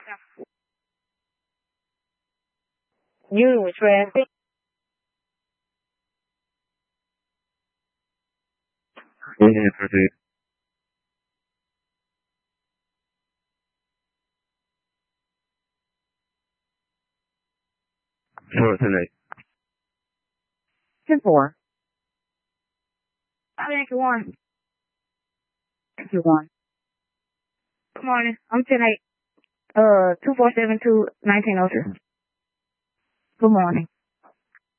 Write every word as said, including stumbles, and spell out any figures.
You with traffic. Yeah, proceed. Sure, tonight. ten four. I think you won. You won. Good morning. I'm ten eight. Uh, two four seven two nineteen oh two. Good morning.